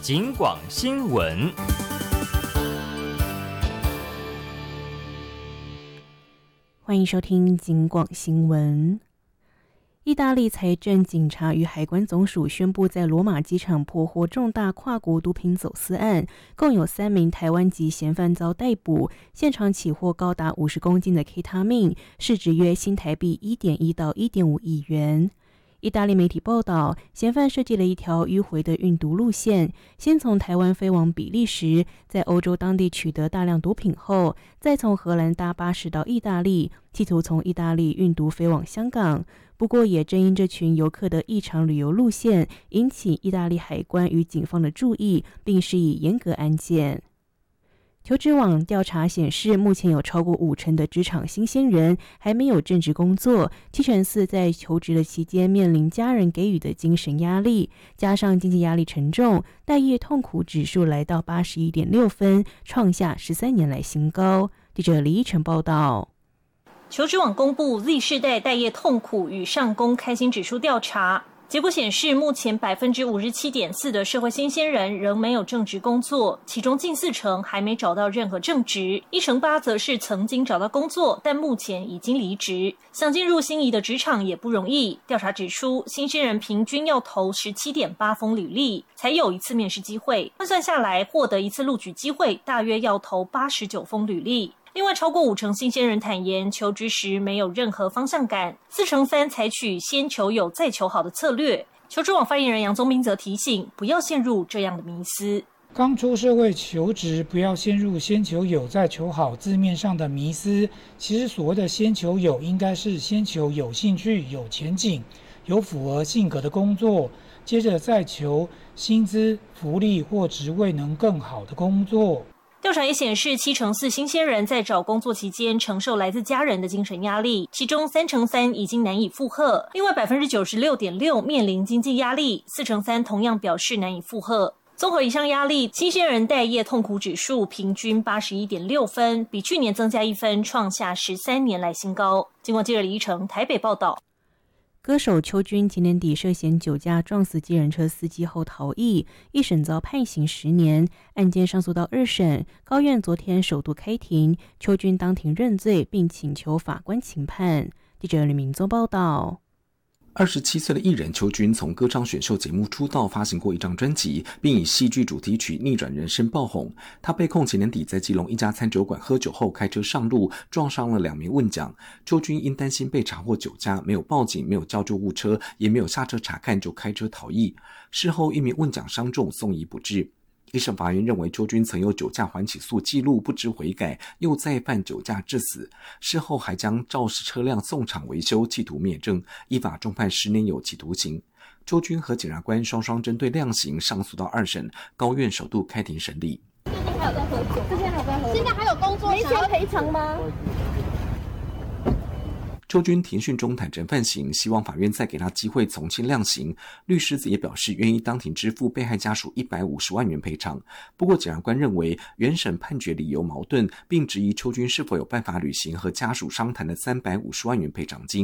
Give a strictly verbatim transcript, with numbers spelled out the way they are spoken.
警广新闻。 欢迎收听警广新闻。意大利财政警察与海关总署宣布，在罗马机场破获重大跨国毒品走私案，共有三名台湾籍嫌犯遭逮捕，现场起获高达五十公斤的 K 他命，市值约新台币 一点一到一点五亿元。意大利媒体报道，嫌犯设计了一条迂回的运毒路线，先从台湾飞往比利时，在欧洲当地取得大量毒品后，再从荷兰搭巴士到意大利，企图从意大利运毒飞往香港。不过也正因这群游客的异常旅游路线，引起意大利海关与警方的注意，并施以严格安检。求职网调查显示，目前有超过五成的职场新鲜人还没有正职工作，七成四在求职的期间面临家人给予的精神压力，加上经济压力沉重，待业痛苦指数来到 八十一点六 分，创下十三年来新高。记者李依晨报道。 求职网公布 Z 世代待业痛苦与上工开心指数调查，结果显示，目前 百分之五十七点四 的社会新鲜人仍没有正职工作，其中近四成还没找到任何正职，一成八则是曾经找到工作，但目前已经离职。想进入心仪的职场也不容易。调查指出，新鲜人平均要投 十七点八 封履历，才有一次面试机会，换算下来，获得一次录取机会大约要投八十九封履历。另外，超过五成新鲜人坦言，求职时没有任何方向感，四成三采取先求有再求好的策略。求职网发言人杨宗斌则提醒，不要陷入这样的迷思。 刚出社会求职，不要陷入先求有再求好字面上的迷思。其实所谓的先求有，应该是先求有兴趣、有前景、有符合性格的工作，接着再求薪资、福利或职位能更好的工作。 调查也显示，七成四新鲜人在找工作期间承受来自家人的精神压力，其中三成三已经难以负荷。另外 百分之九十六点六 面临经济压力，四成三同样表示难以负荷。综合以上压力，新鲜人待业痛苦指数平均 八十一点六 分，比去年增加一分，创下十三年来新高。经过记者李依晨台北报道。 歌手邱军前年底涉嫌酒驾撞死计程车司机后逃逸，一审遭判刑十年，案件上诉到二审，高院昨天首度开庭，邱军当庭认罪，并请求法官轻判。记者吕明宗报道。 二十七岁的艺人邱军从歌唱选秀节目出道，发行过一张专辑，并以戏剧主题曲《逆转人生》爆红。他被控前年底在基隆一家餐酒馆喝酒后开车上路，撞伤了两名问奖。邱军因担心被查获酒驾，没有报警，没有叫救护车，也没有下车查看，就开车逃逸。事后一名问奖伤重，送医不治。一审法院认为邱军曾有酒驾缓起诉记录，不知悔改，又再犯酒驾致死，事后还将肇事车辆送厂维修，企图灭证，依法重判十年有期徒刑。邱军和检察官双双针对量刑上诉到二审，高院首度开庭审理。 最近还有在喝酒，之前还有在喝酒，现在还有工作，没钱赔偿吗？ 邱军庭讯中坦诚犯行，希望法院再给他机会从轻量刑。律师也表示愿意当庭支付被害家属一百五十万元赔偿。不过检察官认为原审判决理由矛盾，并质疑邱军是否有办法履行和家属商谈的三百五十万元赔偿金。